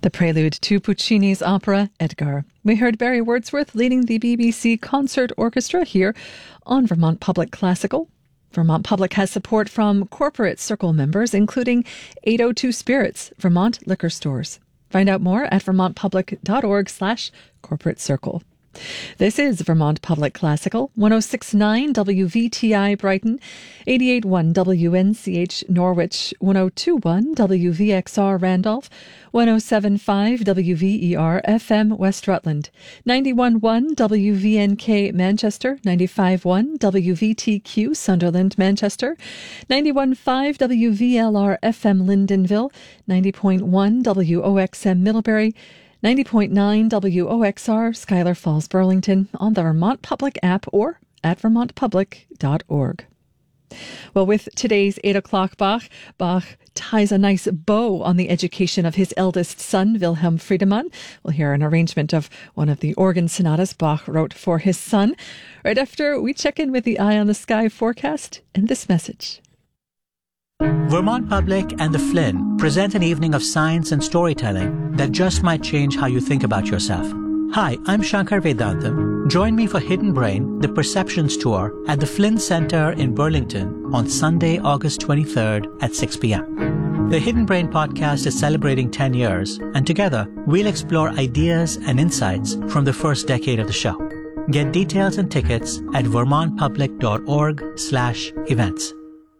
the prelude to Puccini's opera Edgar. We heard Barry Wordsworth leading the BBC Concert Orchestra here on Vermont Public Classical. Vermont Public has support from Corporate Circle members, including 802 Spirits, Vermont liquor stores. Find out more at vermontpublic.org/corporate circle. This is Vermont Public Classical, 106.9 WVTI Brighton, 88.1 WNCH Norwich, 102.1 WVXR Randolph, 107.5 WVER FM West Rutland, 91.1 WVNK Manchester, 95.1 WVTQ Sunderland Manchester, 91.5 WVLR FM Lyndonville, 90.1 WOXM Middlebury, 90.9 WOXR Schuyler Falls Burlington on the Vermont Public app or at vermontpublic.org. Well, with today's 8 o'clock Bach ties a nice bow on the education of his eldest son, Wilhelm Friedemann. We'll hear an arrangement of one of the organ sonatas Bach wrote for his son, right after we check in with the Eye on the Sky forecast and this message. Vermont Public and the Flynn present an evening of science and storytelling that just might change how you think about yourself. Hi, I'm Shankar Vedantam. Join me for Hidden Brain, the Perceptions Tour at the Flynn Center in Burlington on Sunday, August 23rd at 6 p.m. The Hidden Brain podcast is celebrating 10 years, and together we'll explore ideas and insights from the first decade of the show. Get details and tickets at vermontpublic.org/events.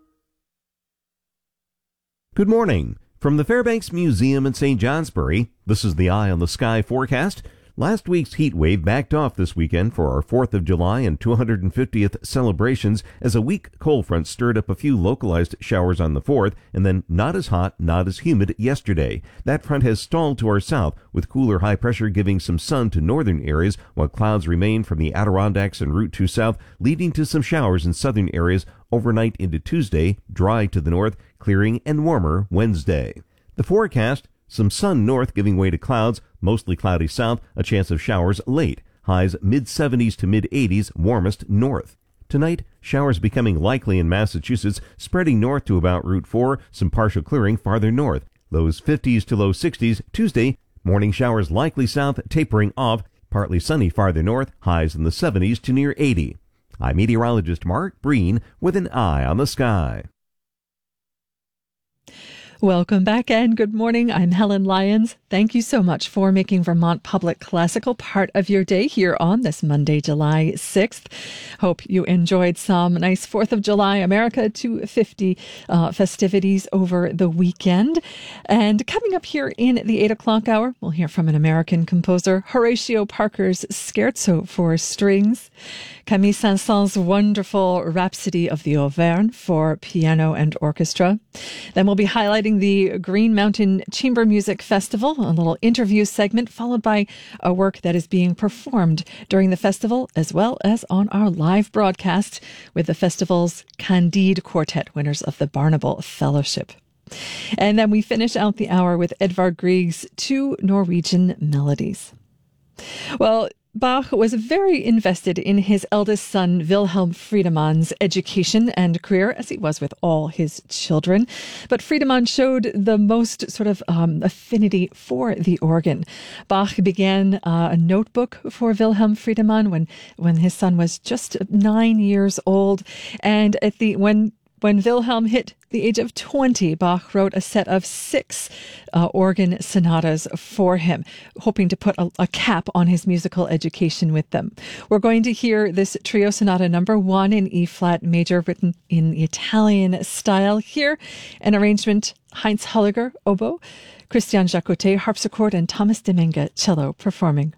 Good morning. From the Fairbanks Museum in St. Johnsbury, this is the Eye on the Sky forecast. Last week's heat wave backed off this weekend for our 4th of July and 250th celebrations as a weak cold front stirred up a few localized showers on the 4th, and then not as hot, not as humid yesterday. That front has stalled to our south, with cooler high pressure giving some sun to northern areas, while clouds remain from the Adirondacks and Route 2 south, leading to some showers in southern areas overnight into Tuesday, dry to the north, clearing and warmer Wednesday. The forecast: some sun north giving way to clouds, mostly cloudy south, a chance of showers late. Highs mid-70s to mid-80s, warmest north. Tonight, showers becoming likely in Massachusetts, spreading north to about Route 4, some partial clearing farther north. Lows 50s to low 60s. Tuesday, morning showers likely south, tapering off, partly sunny farther north, highs in the 70s to near 80. I'm meteorologist Mark Breen with an Eye on the Sky. Welcome back and good morning. I'm Helen Lyons. Thank you so much for making Vermont Public Classical part of your day here on this Monday, July 6th. Hope you enjoyed some nice 4th of July America 250 festivities over the weekend. And coming up here in the 8 o'clock hour, we'll hear from an American composer, Horatio Parker's Scherzo for Strings, Camille Saint-Saëns's wonderful Rhapsody of the Auvergne for piano and orchestra. Then we'll be highlighting the Green Mountain Chamber Music Festival, a little interview segment followed by a work that is being performed during the festival as well as on our live broadcast with the festival's Candide Quartet, winners of the Barnable Fellowship. And then we finish out the hour with Edvard Grieg's 2 Norwegian melodies. Well, Bach was very invested in his eldest son, Wilhelm Friedemann's education and career, as he was with all his children. But Friedemann showed the most sort of affinity for the organ. Bach began a notebook for Wilhelm Friedemann when his son was just 9 years old. And when Wilhelm hit the age of 20, Bach wrote a set of 6 organ sonatas for him, hoping to put a cap on his musical education with them. We're going to hear this trio sonata number 1 in E-flat major, written in the Italian style. Here, an arrangement: Heinz Holliger, oboe, Christian Jacotet, harpsichord, and Thomas Demenge, cello, performing.